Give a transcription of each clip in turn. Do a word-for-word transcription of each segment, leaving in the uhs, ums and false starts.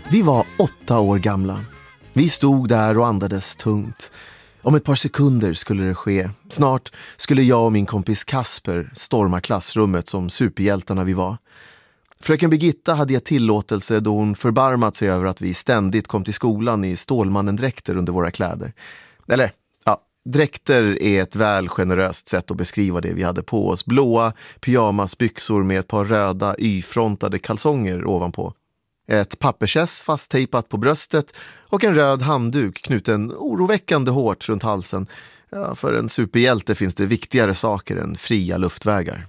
Vi var åtta år gamla. Vi stod där och andades tungt. Om ett par sekunder skulle det ske. Snart skulle jag och min kompis Kasper storma klassrummet som superhjältarna vi var. Fröken Birgitta hade gett tillåtelse då hon förbarmat sig över att vi ständigt kom till skolan i Stålmannen-dräkter under våra kläder. Eller, ja, dräkter är ett väl generöst sätt att beskriva det vi hade på oss. Blåa pyjamasbyxor med ett par röda y-frontade kalsonger ovanpå. Ett pappersäss fasttejpat på bröstet och en röd handduk knuten oroväckande hårt runt halsen. Ja, för en superhjälte finns det viktigare saker än fria luftvägar.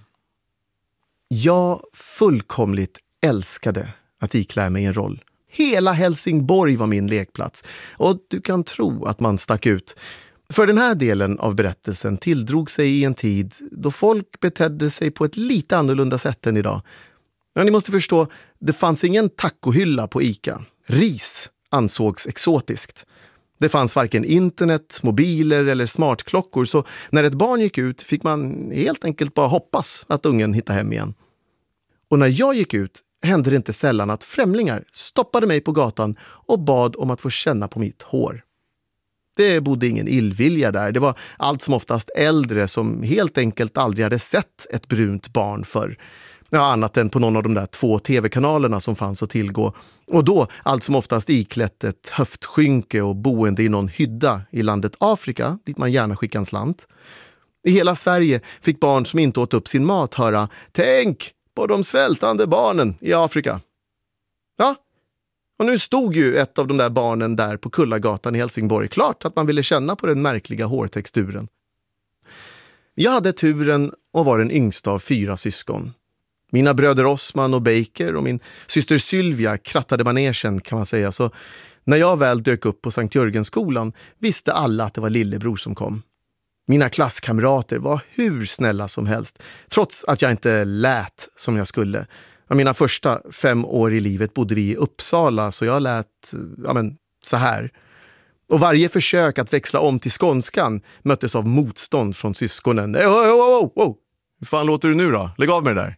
Jag fullkomligt älskade att iklä mig en roll. Hela Helsingborg var min lekplats och du kan tro att man stack ut. För den här delen av berättelsen tilldrog sig i en tid då folk betedde sig på ett lite annorlunda sätt än idag. Ja, ni måste förstå, det fanns ingen tacohylla på ICA. Ris ansågs exotiskt. Det fanns varken internet, mobiler eller smartklockor, så när ett barn gick ut fick man helt enkelt bara hoppas att ungen hittade hem igen. Och när jag gick ut hände det inte sällan att främlingar stoppade mig på gatan och bad om att få känna på mitt hår. Det bodde ingen illvilja där. Det var allt som oftast äldre som helt enkelt aldrig hade sett ett brunt barn förr. Ja, annat än på någon av de där två tv-kanalerna som fanns att tillgå. Och då allt som oftast iklätt ett höftskynke och boende i någon hydda i landet Afrika, dit man gärna skickar en slant. I hela Sverige fick barn som inte åt upp sin mat höra: tänk på de svältande barnen i Afrika. Ja, och nu stod ju ett av de där barnen där på Kullagatan i Helsingborg. Klart att man ville känna på den märkliga hårtexturen. Jag hade turen och var den yngsta av fyra syskon. Mina bröder Osman och Baker och min syster Sylvia krattade manegen, kan man säga. Så när jag väl dök upp på Sankt Jörgenskolan visste alla att det var lillebror som kom. Mina klasskamrater var hur snälla som helst, trots att jag inte lät som jag skulle. Mina första fem år i livet bodde vi i Uppsala, så jag lät ja men, så här. Och varje försök att växla om till skånskan möttes av motstånd från syskonen. Hey, wow, wow, wow, wow. Hur fan låter du nu då? Lägg av med det där.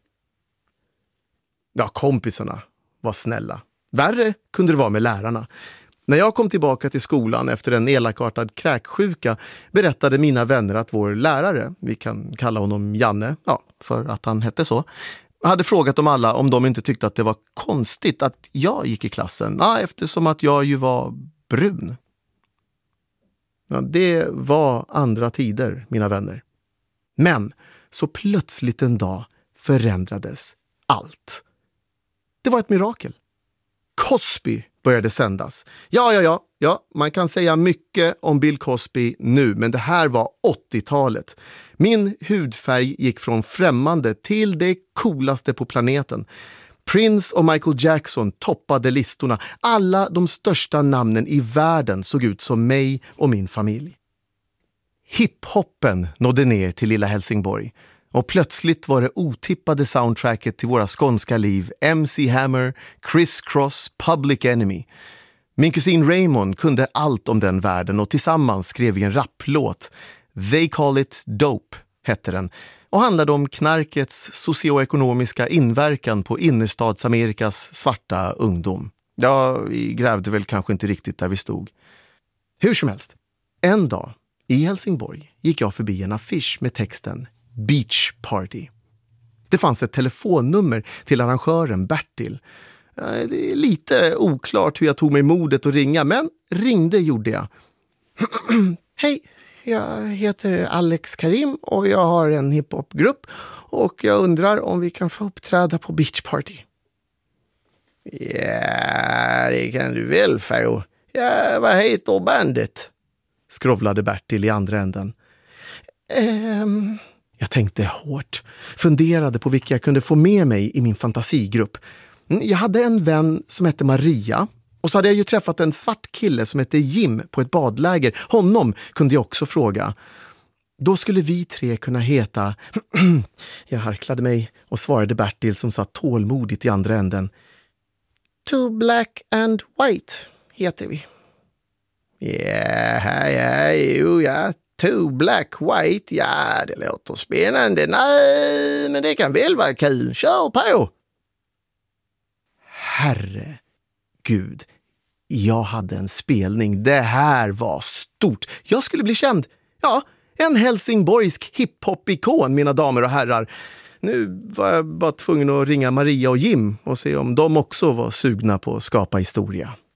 Ja, kompisarna var snälla. Värre kunde det vara med lärarna. När jag kom tillbaka till skolan efter en elakartad kräksjuka berättade mina vänner att vår lärare, vi kan kalla honom Janne, ja, för att han hette så, hade frågat dem alla om de inte tyckte att det var konstigt att jag gick i klassen, ja, eftersom att jag ju var brun. Ja, det var andra tider, mina vänner. Men så plötsligt en dag förändrades allt. Det var ett mirakel. Cosby började sändas. Ja, ja, ja, ja, man kan säga mycket om Bill Cosby nu, men det här var åttiotalet. Min hudfärg gick från främmande till det coolaste på planeten. Prince och Michael Jackson toppade listorna. Alla de största namnen i världen såg ut som mig och min familj. Hiphoppen nådde ner till lilla Helsingborg. Och plötsligt var det otippade soundtracket till våra skånska liv M C Hammer, Criss Cross, Public Enemy. Min kusin Raymond kunde allt om den världen och tillsammans skrev vi en rapplåt. They Call It Dope hette den och handlade om knarkets socioekonomiska inverkan på innerstadsamerikas svarta ungdom. Ja, vi grävde väl kanske inte riktigt där vi stod. Hur som helst, en dag i Helsingborg gick jag förbi en affisch med texten Beach Party. Det fanns ett telefonnummer till arrangören Bertil. Det är lite oklart hur jag tog mig modet att ringa, men ringde gjorde jag. Hej, jag heter Alex Karim och jag har en hiphopgrupp och jag undrar om vi kan få uppträda på Beach Party. Ja, det kan du väl, Faro. Ja, vad heter bandet? Skrovlade Bertil i andra änden. Ehm... Jag tänkte hårt, funderade på vilka jag kunde få med mig i min fantasigrupp. Jag hade en vän som hette Maria och så hade jag ju träffat en svart kille som hette Jim på ett badläger. Honom kunde jag också fråga. Då skulle vi tre kunna heta... Jag harklade mig och svarade Bertil som satt tålmodigt i andra änden. Two Black and White heter vi. Ja, ja, jo, ja. Two Black White, ja det låter spännande. Nej, men det kan väl vara kul. Kör på! Herre Gud, jag hade en spelning. Det här var stort. Jag skulle bli känd. Ja, en helsingborgsk hiphop-ikon, mina damer och herrar. Nu var jag bara tvungen att ringa Maria och Jim och se om de också var sugna på att skapa historia.